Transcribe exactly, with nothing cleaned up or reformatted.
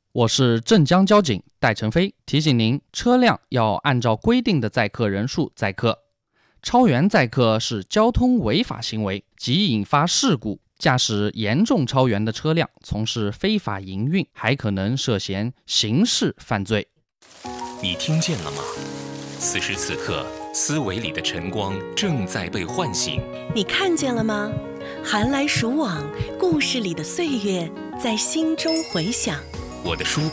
我是镇江交警戴成飞，提醒您，车辆要按照规定的载客人数载客，超员载客是交通违法行为，即引发事故。驾驶严重超员的车辆从事非法营运，还可能涉嫌刑事犯罪。 你听见了吗？此时此刻，思维里的晨光正在被唤醒。 你看见了吗？寒来暑往，故事里的岁月在心中回响。 我的书